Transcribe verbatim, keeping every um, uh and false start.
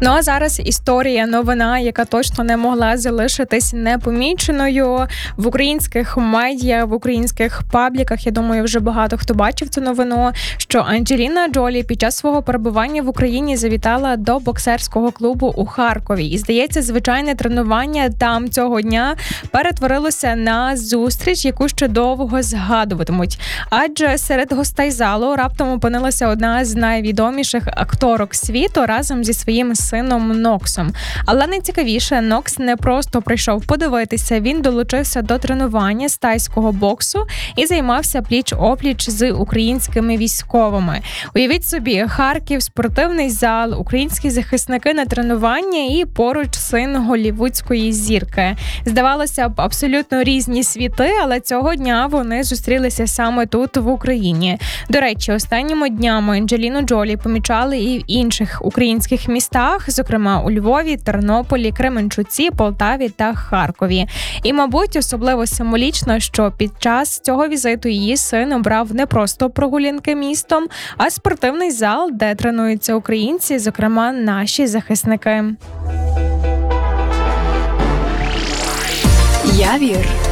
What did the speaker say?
Ну а зараз історія, новина, яка точно не могла залишитись непоміченою в українських медіа, в українських пабліках. Я думаю, вже багато хто бачив цю новину, що Анджеліна Джолі під час свого перебування в Україні завітала до боксерського клубу у Харкові. І, здається, звичайне тренування там цього дня перетворилося на зустріч, яку ще довго згадуватимуть. Адже серед гостей залу раптом опинилася одна з найвідоміших акторок світу разом зі своїм сином Ноксом. Але найцікавіше, Нокс не просто прийшов подивитися, він долучився до тренування з тайського боксу і займався пліч-опліч з українськими військовими. Уявіть собі, Харків, спортивний зал, українські захисники на тренування і поруч син голлівудської зірки. Здавалося б, абсолютно різні світи, але цього дня вони зустрілися саме тут, в Україні. До речі, останніми днями Анджеліну Джолі помічали і в інших українських містах, зокрема у Львові, Тернополі, Кременчуці, Полтаві та Харкові. І, мабуть, особливо символічно, що під час цього візиту її син обрав не просто прогулянки містом, а спортивний зал, де тренуються українці, зокрема наші захисники. Явір.